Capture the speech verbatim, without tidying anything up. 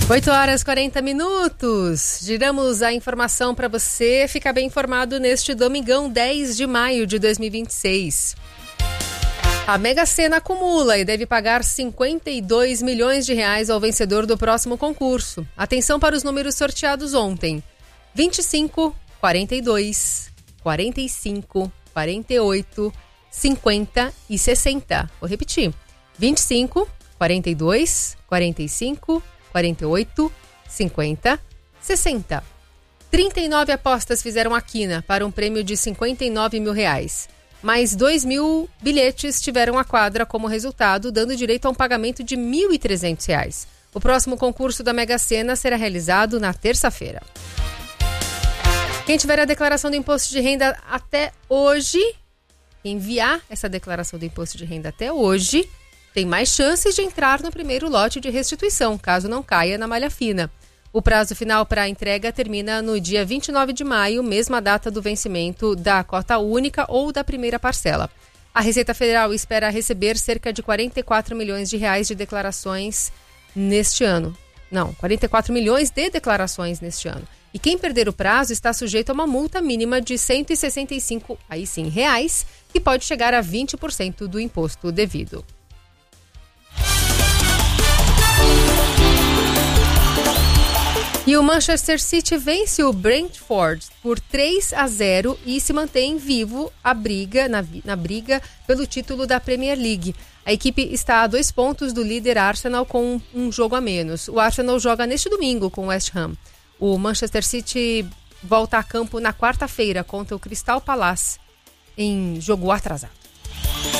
oito horas e quarenta minutos. Giramos a informação para você ficar bem informado neste domingão dez de maio de dois mil e vinte e seis. A Mega Sena acumula e deve pagar cinquenta e dois milhões de reais ao vencedor do próximo concurso. Atenção para os números sorteados ontem: vinte e cinco, quarenta e dois, quarenta e cinco, quarenta e oito, cinquenta e sessenta. Vou repetir: vinte e cinco, quarenta e dois, quarenta e cinco, quarenta e oito, cinquenta, sessenta. trinta e nove apostas fizeram a quina para um prêmio de cinquenta e nove mil reais. Mais dois mil bilhetes tiveram a quadra como resultado, dando direito a um pagamento de mil e trezentos reais. O próximo concurso da Mega Sena será realizado na terça-feira. Quem tiver a declaração do imposto de renda até hoje, enviar essa declaração do imposto de renda até hoje, tem mais chances de entrar no primeiro lote de restituição, caso não caia na malha fina. O prazo final para a entrega termina no dia vinte e nove de maio, mesma data do vencimento da cota única ou da primeira parcela. A Receita Federal espera receber cerca de quarenta e quatro milhões de reais de declarações neste ano. Não, quarenta e quatro milhões de declarações neste ano. E quem perder o prazo está sujeito a uma multa mínima de cento e sessenta e cinco, aí sim, reais, que pode chegar a vinte por cento do imposto devido. E o Manchester City vence o Brentford por três a zero e se mantém vivo a briga, na, na briga pelo título da Premier League. A equipe está a dois pontos do líder Arsenal com um jogo a menos. O Arsenal joga neste domingo com o West Ham. O Manchester City volta a campo na quarta-feira contra o Crystal Palace em jogo atrasado.